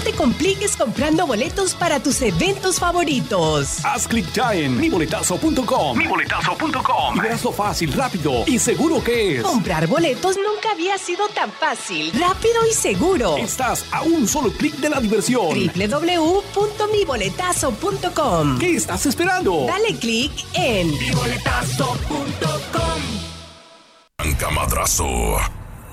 no te compliques comprando boletos para tus eventos favoritos. Haz clic ya en miboletazo.com. Y verás lo fácil, rápido y seguro que es. Comprar boletos nunca había sido tan fácil, rápido y seguro. Estás a un solo clic de la diversión. www.miboletazo.com. ¿Qué estás esperando? Dale clic en miboletazo.com. Madrazo.